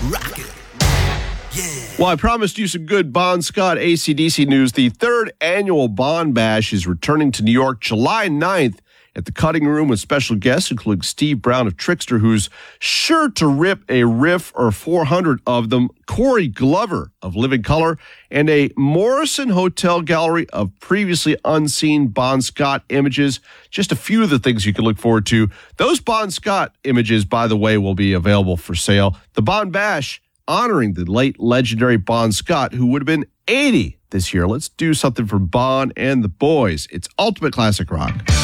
Rock it. Yeah. Well, I promised you some good Bon Scott AC/DC news. The third annual Bon Bash is returning to New York July 9th at the Cutting Room with special guests, including Steve Brown of Trickster, who's sure to rip a riff or 400 of them, Corey Glover of Living Color, and a Morrison Hotel gallery of previously unseen Bon Scott images. Just a few of the things you can look forward to. Those Bon Scott images, by the way, will be available for sale. The Bon Bash honoring the late legendary Bon Scott, who would have been 80 this year. Let's do something for Bon and the boys. It's Ultimate Classic Rock.